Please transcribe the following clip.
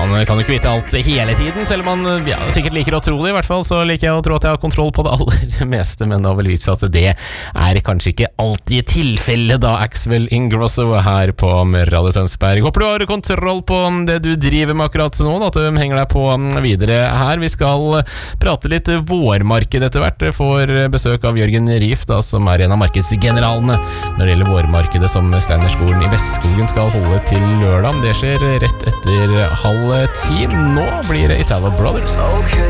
Man kan jo ikke vite alt hele tiden, selv om man sikkert liker å tro det. I hvert fall så liker jeg å tro at jeg har kontroll på det aller meste, men det har vel vist seg at det kanskje ikke alltid tilfellet da. Axwell Ingrosso her på Radio Tønsberg. Håper du har kontroll på det du driver med akkurat nå, da, at du henger deg på videre her. Vi skal prate litt vårmarked etter hvert. Får besøk av Jørgen Rief, da, som en av markedsgeneralene når det gjelder vårmarkedet som Steinerskolen i Vestskogen skal holde til lørdag. Det skjer rett etter 9:30. Nå blir det Italo Brothers.